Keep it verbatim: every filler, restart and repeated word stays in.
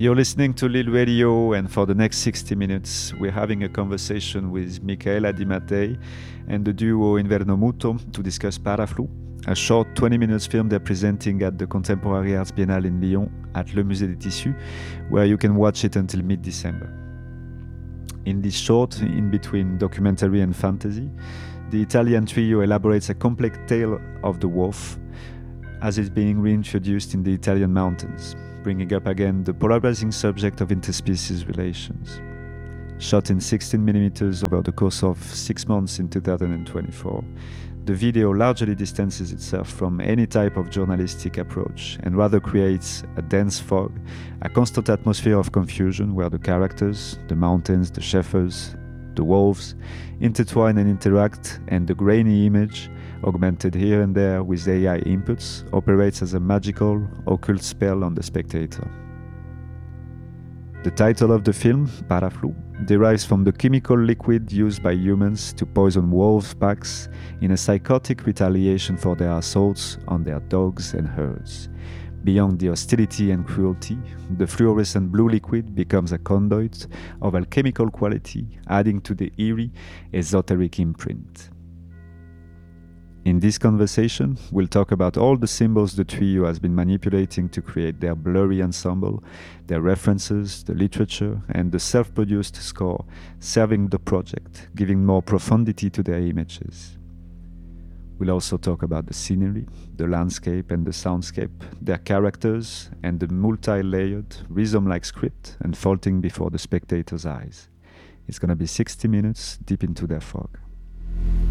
You're listening to Lille Radio, and for the next sixty minutes, we're having a conversation with Michaela Di Mattei and the duo Inverno Muto to discuss Paraflu, a short twenty minutes film they're presenting at the Contemporary Arts Biennale in Lyon at Le Musée des Tissus, where you can watch it until mid-December. In this short, in between documentary and fantasy, the Italian trio elaborates a complex tale of the wolf as it's being reintroduced in the Italian mountains, bringing up again the polarizing subject of interspecies relations. Shot in sixteen millimeters over the course of six months in two thousand twenty-four, the video largely distances itself from any type of journalistic approach and rather creates a dense fog, a constant atmosphere of confusion where the characters, the mountains, the shepherds, the wolves intertwine and interact, and the grainy image, augmented here and there with A I inputs, operates as a magical, occult spell on the spectator. The title of the film, Paraflu, derives from the chemical liquid used by humans to poison wolves' packs in a psychotic retaliation for their assaults on their dogs and herds. Beyond the hostility and cruelty, the fluorescent blue liquid becomes a conduit of alchemical quality, adding to the eerie, esoteric imprint. In this conversation, we'll talk about all the symbols the trio has been manipulating to create their blurry ensemble, their references, the literature, and the self-produced score, serving the project, giving more profundity to their images. We'll also talk about the scenery, the landscape and the soundscape, their characters, and the multi-layered, rhythm-like script unfolding before the spectator's eyes. It's gonna be sixty minutes deep into their fog.